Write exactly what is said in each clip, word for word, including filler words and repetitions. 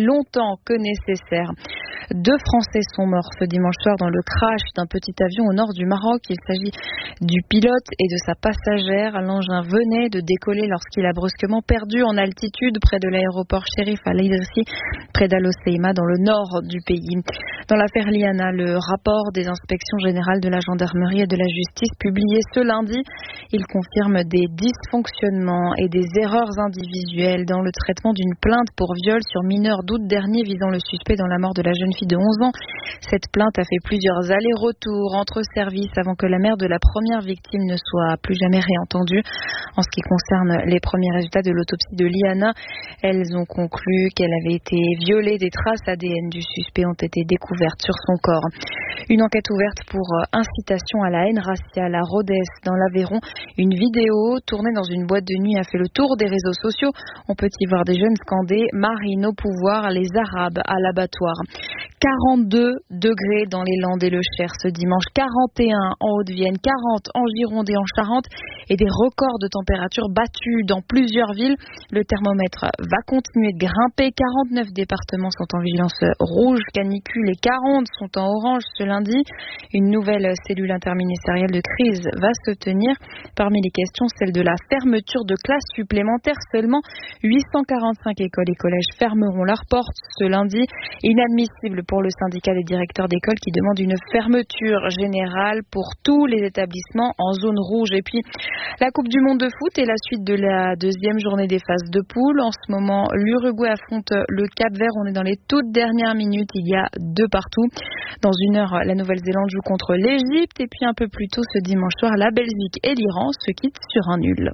longtemps que nécessaire. Deux Français sont morts ce dimanche soir dans le crash d'un petit avion au nord du Maroc. Il s'agit du pilote et de sa passagère. L'engin venait de décoller lorsqu'il a brusquement perdu en altitude près de l'aéroport Chérif Al Idrissi, près d'Al Hoceima, dans le nord du pays. Dans l'affaire Liana, le rapport des inspections générales de la gendarmerie et de la justice publié ce lundi, il confirme des dysfonctionnements et des erreurs individuelles dans le traitement d'une plainte pour viol sur mineur d'août dernier visant le suspect dans la mort de la jeune fille de onze ans. Cette plainte a fait plusieurs allers-retours entre services avant que la mère de la première victime ne soit plus jamais réentendue. En ce qui concerne les premiers résultats de l'autopsie de Liana, elles ont conclu qu'elle avait été violée. Des traces A D N du suspect ont été découvertes sur son corps. Une enquête ouverte pour incitation à la haine raciale à Rodez, dans l'Aveyron. Une vidéo tournée dans une boîte de nuit a fait le tour des réseaux sociaux. On peut y voir des jeunes scander « Marine au pouvoir, les Arabes à l'abattoir ». quarante-deux degrés dans les Landes et le Cher ce dimanche, quarante et un en Haute-Vienne, quarante en Gironde et en Charente et des records de température battus dans plusieurs villes. Le thermomètre va continuer de grimper. quarante-neuf départements sont en vigilance rouge, canicule, et quarante sont en orange ce lundi. Une nouvelle cellule interministérielle de crise va se tenir. Parmi les questions, celle de la fermeture de classes supplémentaires. Seulement huit cent quarante-cinq écoles et collèges fermeront leurs portes ce lundi. Inadmissible pour le syndicat des directeurs d'école qui demande une fermeture générale pour tous les établissements en zone rouge. Et puis, la Coupe du Monde de foot et la suite de la deuxième journée des phases de poule. En ce moment, l'Uruguay affronte le Cap-Vert. On est dans les toutes dernières minutes. Il y a deux partout. Dans une heure, la Nouvelle-Zélande joue contre l'Égypte. Et puis, un peu plus tôt ce dimanche soir, la Belgique et l'Iran se quittent sur un nul.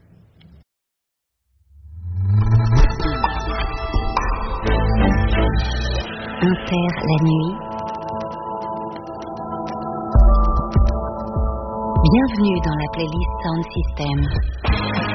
Inter la nuit. Bienvenue dans la playlist Sound System.